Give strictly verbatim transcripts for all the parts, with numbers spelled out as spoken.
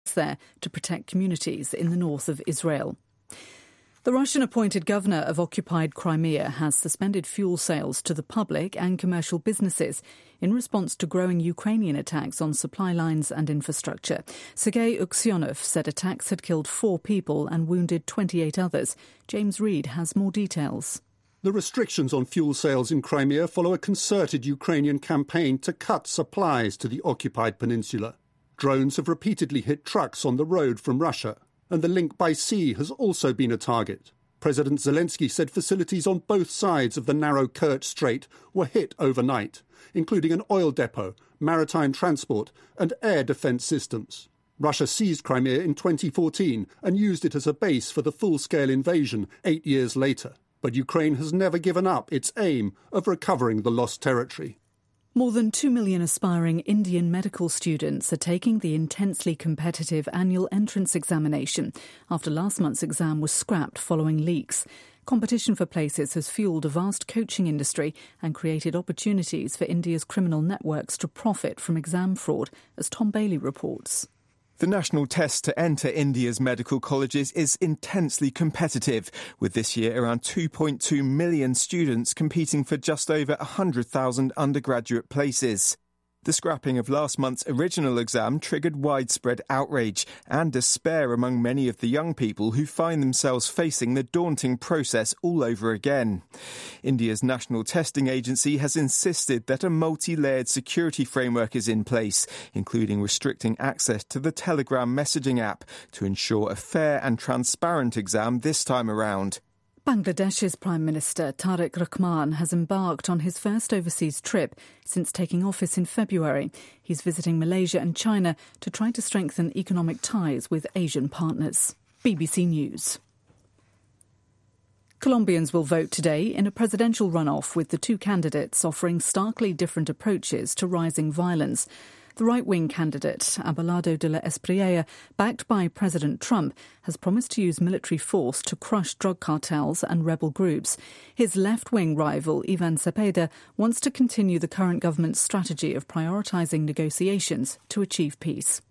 there to protect communities in the north of Israel. The Russian-appointed governor of occupied Crimea has suspended fuel sales to the public and commercial businesses in response to growing Ukrainian attacks on supply lines and infrastructure. Sergei Uksyonov said attacks had killed four people and wounded twenty-eight others. James Reid has more details. The restrictions on fuel sales in Crimea follow a concerted Ukrainian campaign to cut supplies to the occupied peninsula. Drones have repeatedly hit trucks on the road from Russia, and the link by sea has also been a target. President Zelensky said facilities on both sides of the narrow Kerch Strait were hit overnight, including an oil depot, maritime transport and air defence systems. Russia seized Crimea in twenty fourteen and used it as a base for the full-scale invasion eight years later. But Ukraine has never given up its aim of recovering the lost territory. More than two million aspiring Indian medical students are taking the intensely competitive annual entrance examination after last month's exam was scrapped following leaks. Competition for places has fuelled a vast coaching industry and created opportunities for India's criminal networks to profit from exam fraud, as Tom Bailey reports. The national test to enter India's medical colleges is intensely competitive, with this year around two point two million students competing for just over one hundred thousand undergraduate places. The scrapping of last month's original exam triggered widespread outrage and despair among many of the young people who find themselves facing the daunting process all over again. India's National Testing Agency has insisted that a multi-layered security framework is in place, including restricting access to the Telegram messaging app to ensure a fair and transparent exam this time around. Bangladesh's Prime Minister Tariq Rahman has embarked on his first overseas trip since taking office in February. He's visiting Malaysia and China to try to strengthen economic ties with Asian partners. B B C News. Colombians will vote today in a presidential runoff with the two candidates offering starkly different approaches to rising violence. The right-wing candidate, Abelardo de la Espriella, backed by President Trump, has promised to use military force to crush drug cartels and rebel groups. His left-wing rival, Ivan Cepeda, wants to continue the current government's strategy of prioritising negotiations to achieve peace.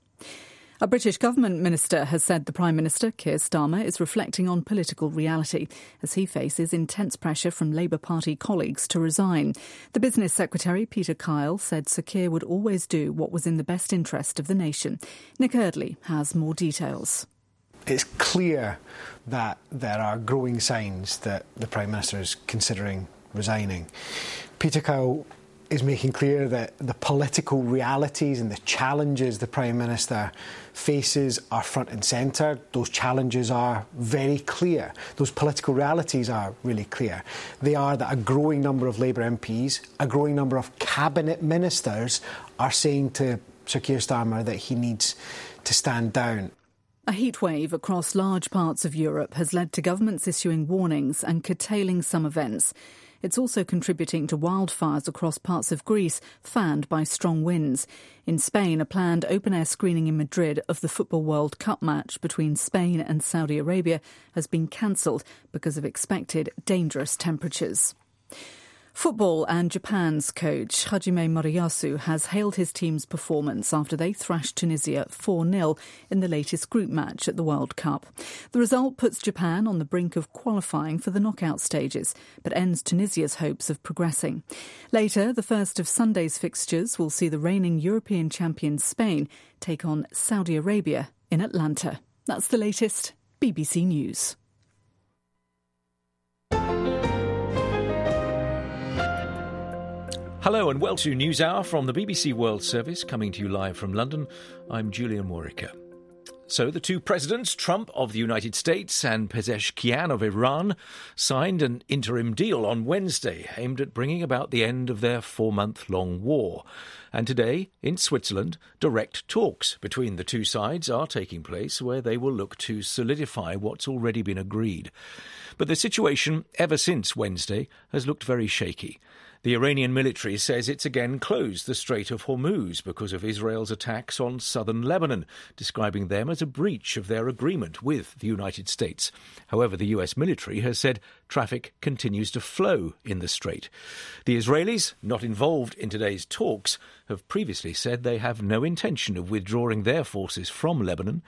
A British government minister has said the Prime Minister, Keir Starmer, is reflecting on political reality as he faces intense pressure from Labour Party colleagues to resign. The Business Secretary, Peter Kyle, said Sir Keir would always do what was in the best interest of the nation. Nick Eardley has more details. It's clear that there are growing signs that the Prime Minister is considering resigning. Peter Kyle is making clear that the political realities and the challenges the Prime Minister faces are front and centre. Those challenges are very clear. Those political realities are really clear. They are that a growing number of Labour M Ps, a growing number of cabinet ministers are saying to Sir Keir Starmer that he needs to stand down. A heatwave across large parts of Europe has led to governments issuing warnings and curtailing some events. It's also contributing to wildfires across parts of Greece, fanned by strong winds. In Spain, a planned open-air screening in Madrid of the Football World Cup match between Spain and Saudi Arabia has been cancelled because of expected dangerous temperatures. Football and Japan's coach Hajime Moriyasu has hailed his team's performance after they thrashed Tunisia four nil in the latest group match at the World Cup. The result puts Japan on the brink of qualifying for the knockout stages, but ends Tunisia's hopes of progressing. Later, the first of Sunday's fixtures will see the reigning European champion Spain take on Saudi Arabia in Atlanta. That's the latest. B B C News. Hello and well to NewsHour from the B B C World Service, coming to you live from London. I'm Julian Morica. So the two presidents, Trump of the United States and Pezeshkian of Iran, signed an interim deal on Wednesday aimed at bringing about the end of their four-month-long war. And today, in Switzerland, direct talks between the two sides are taking place where they will look to solidify what's already been agreed. But the situation ever since Wednesday has looked very shaky. The Iranian military says it's again closed the Strait of Hormuz because of Israel's attacks on southern Lebanon, describing them as a breach of their agreement with the United States. However, the U S military has said traffic continues to flow in the strait. The Israelis, not involved in today's talks, have previously said they have no intention of withdrawing their forces from Lebanon